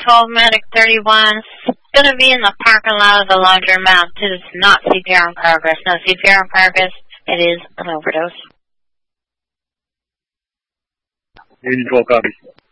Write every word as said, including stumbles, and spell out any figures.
twelve Medic thirty-one. It's going to be in the parking lot of the laundromat. It is not C P R in progress. No C P R in progress. It is an overdose. Union twelve copies.